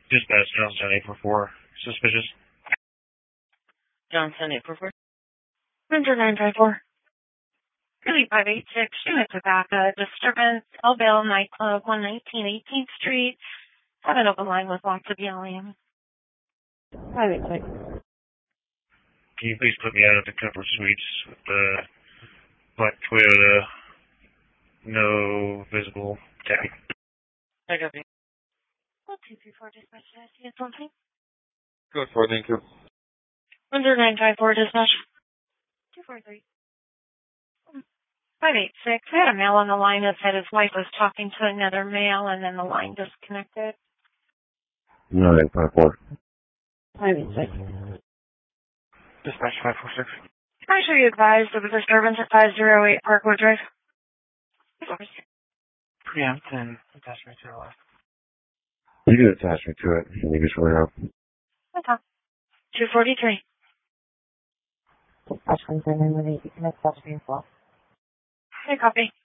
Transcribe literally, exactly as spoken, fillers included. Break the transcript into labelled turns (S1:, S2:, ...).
S1: Dispatch Johnstown eight four four. Suspicious.
S2: Johnstown eight four four. Ranger nine five four. Really five eight six. Unit Tobacco. Disturbance. El Bell Nightclub, one nineteen eighteenth Street. Have an open line with lots of yelling. five eight six.
S1: Can you please put me out of the Comfort Suites with the black Toyota, no visible tag?
S2: I copy. one two three four dispatch. Did I see something?
S3: Good for thank you.
S2: Ranger nine five four dispatch. two four three. five eight six. I had a male on the line that said his wife was talking to another male and then the line disconnected.
S4: nine five four.
S2: five eight six.
S1: Dispatch five four six.
S2: I show you advised of a disturbance at five oh eight Parkwood Drive.
S1: Preempt and attach me to the left.
S4: You can attach me to it. You can just let out.
S2: Okay. two forty-three. Dispatch confirming with eight. You can attach me as well. Hey, copy.